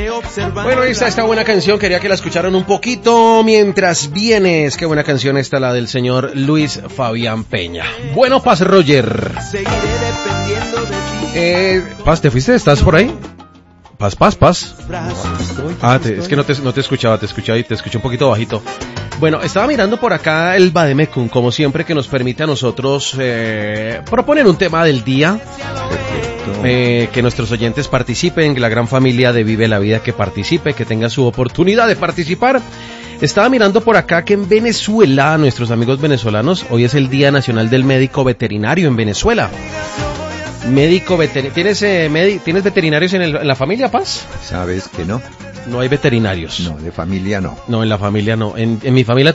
Bueno, esta buena canción, quería que la escucharan un poquito mientras vienes. Qué buena canción esta, la del señor Luis Fabián Peña. Bueno, Paz Roger. Paz, ¿te fuiste? ¿Estás por ahí? Paz. Es que no te escuchaba, te escuché un poquito bajito. Bueno, estaba mirando por acá el Bademecum, como siempre, que nos permite a nosotros proponer un tema del día. Que nuestros oyentes participen, que la gran familia de Vive la Vida que participe, que tenga su oportunidad de participar. Estaba mirando por acá que en Venezuela, nuestros amigos venezolanos, hoy es el Día Nacional del Médico Veterinario en Venezuela. Médico veterinario. ¿Tienes veterinarios en la familia, Paz? Sabes que no. No hay veterinarios. No, de familia no. No, en la familia no. En mi familia